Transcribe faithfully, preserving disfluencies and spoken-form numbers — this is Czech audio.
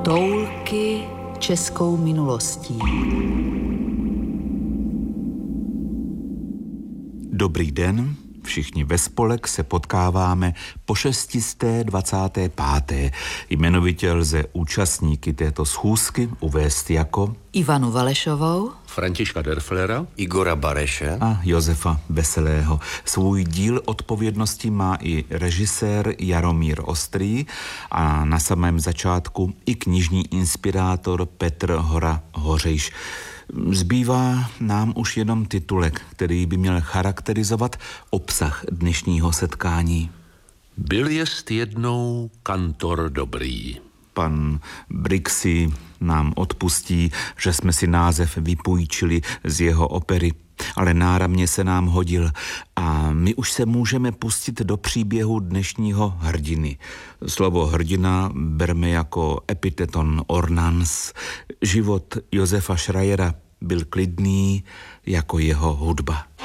Toulky českou minulostí. Dobrý den, všichni ve spolek se potkáváme po šestisté dvacáté páté. Jmenovitě lze účastníky této schůzky uvést jako Ivanu Valešovou, Františka Derflera, Igora Bareše a Josefa Veselého. Svůj díl odpovědnosti má i režisér Jaromír Ostrý a na samém začátku i knižní inspirátor Petr Hora Hořejš. Zbývá nám už jenom titulek, který by měl charakterizovat obsah dnešního setkání. Byl jest jednou kantor dobrý. Pan Brixy nám odpustí, že jsme si název vypůjčili z jeho opery, ale náramně se nám hodil a my už se můžeme pustit do příběhu dnešního hrdiny. Slovo hrdina berme jako epiteton ornans. Život Josefa Schreiera byl klidný jako jeho hudba.